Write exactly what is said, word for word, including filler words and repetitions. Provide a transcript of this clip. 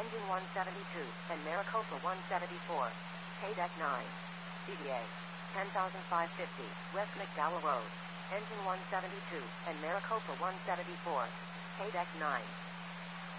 Engine one seventy-two, and Maricopa one seventy-four. Pay Deck nine. C D A. ten thousand five hundred fifty, West McDowell Road. Engine one seventy-two, and Maricopa one seventy-four. Pay Deck nine.